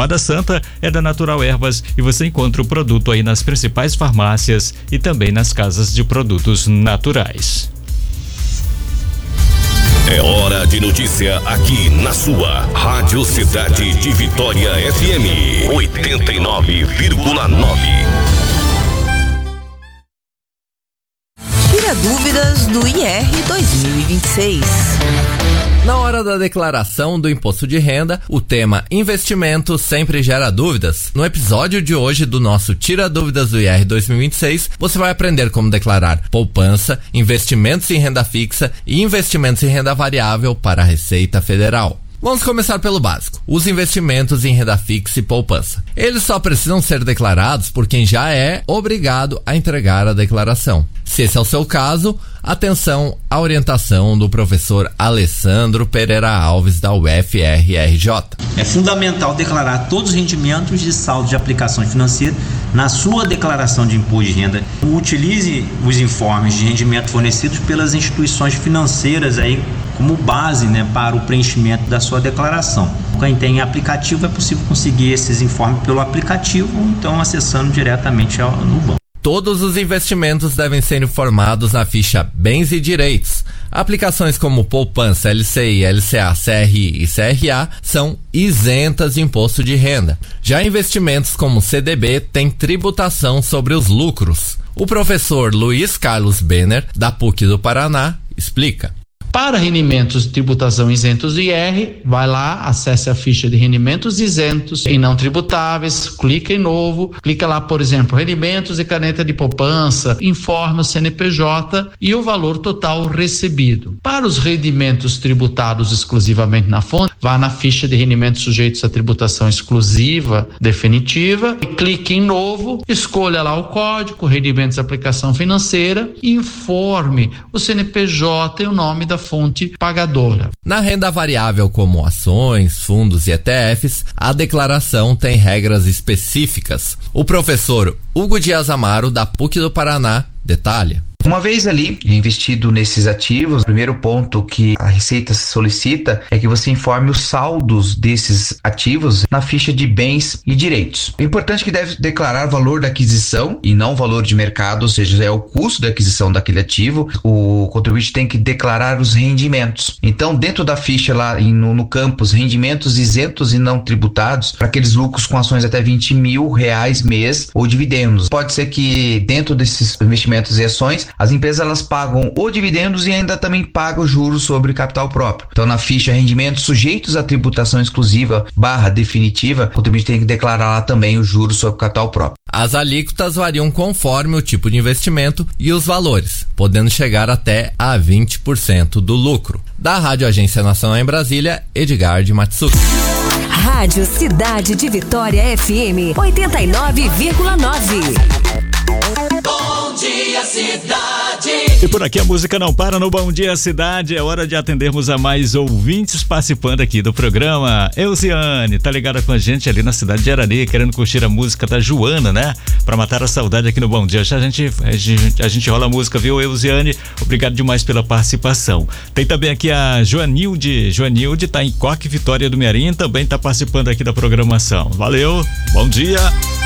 Pomada Santa é da Natural Ervas e você encontra o produto aí nas principais farmácias e também nas casas de produtos naturais. É hora de notícia aqui na sua Rádio Cidade de Vitória FM 89,9. Tira dúvidas do IR 2026. Na hora da declaração do imposto de renda, o tema investimento sempre gera dúvidas. No episódio de hoje do nosso Tira Dúvidas do IR 2026, você vai aprender como declarar poupança, investimentos em renda fixa e investimentos em renda variável para a Receita Federal. Vamos começar pelo básico, os investimentos em renda fixa e poupança. Eles só precisam ser declarados por quem já é obrigado a entregar a declaração. Se esse é o seu caso, atenção à orientação do professor Alessandro Pereira Alves da UFRRJ. É fundamental declarar todos os rendimentos de saldo de aplicação financeira na sua declaração de imposto de renda. Utilize os informes de rendimento fornecidos pelas instituições financeiras aí como base, para o preenchimento da sua declaração. Quem tem aplicativo é possível conseguir esses informes pelo aplicativo, então acessando diretamente no banco. Todos os investimentos devem ser informados na ficha Bens e Direitos. Aplicações como poupança, LCI, LCA, CRI e CRA são isentas de imposto de renda. Já investimentos como CDB têm tributação sobre os lucros. O professor Luiz Carlos Benner, da PUC do Paraná, explica. Para rendimentos de tributação isentos do IR, vai lá, acesse a ficha de rendimentos isentos e não tributáveis, clica em novo, clica lá, por exemplo, rendimentos e caneta de poupança, informa o CNPJ e o valor total recebido. Para os rendimentos tributados exclusivamente na fonte, vá na ficha de rendimentos sujeitos à tributação exclusiva definitiva, clique em novo, escolha lá o código, rendimentos de aplicação financeira e informe o CNPJ e o nome da fonte pagadora. Na renda variável como ações, fundos e ETFs, a declaração tem regras específicas. O professor Hugo Dias Amaro, da PUC do Paraná, detalha. Uma vez ali investido nesses ativos, o primeiro ponto que a Receita solicita é que você informe os saldos desses ativos na ficha de bens e direitos. É importante que deve declarar o valor da aquisição e não o valor de mercado, ou seja, é o custo da aquisição daquele ativo. O contribuinte tem que declarar os rendimentos. Então, dentro da ficha lá no campo, os rendimentos isentos e não tributados, para aqueles lucros com ações até R$20 mil mês ou dividendos. Pode ser que dentro desses investimentos e ações, as empresas elas pagam o dividendos e ainda também pagam juros sobre capital próprio. Então, na ficha rendimentos sujeitos à tributação exclusiva /definitiva, o contribuinte tem que declarar lá também os juros sobre capital próprio. As alíquotas variam conforme o tipo de investimento e os valores, podendo chegar até a 20% do lucro. Da Rádio Agência Nacional em Brasília, Edgar de Matsuki. Rádio Cidade de Vitória FM 89,9. Bom dia, cidade. E por aqui a música não para no Bom Dia Cidade. É hora de atendermos a mais ouvintes participando aqui do programa. Eusiane, tá ligada com a gente ali na cidade de Arari, querendo curtir a música da Joana, né? Pra matar a saudade aqui no Bom Dia. Já a gente rola a música, viu, Eusiane? Obrigado demais pela participação. Tem também aqui a Joanilde. Joanilde tá em Coque, Vitória do Mearim, também tá participando aqui da programação. Valeu, bom dia.